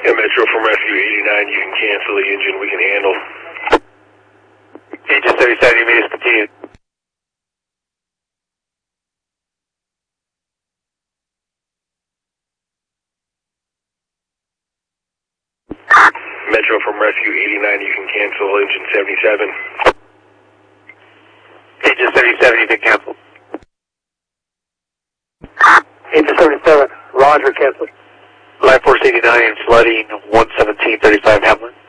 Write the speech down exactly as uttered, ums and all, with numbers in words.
Yeah, Metro from Rescue eighty-nine, you can cancel the engine, we can handle. Engine seventy-seven, you may discontinue. Metro from Rescue eighty-nine, you can cancel engine seventy-seven. Engine seventy-seven, you can cancel. Engine seventy-seven, roger, cancel. Life Force eighty-nine, flooding one seventeen thirty-five Hamlin.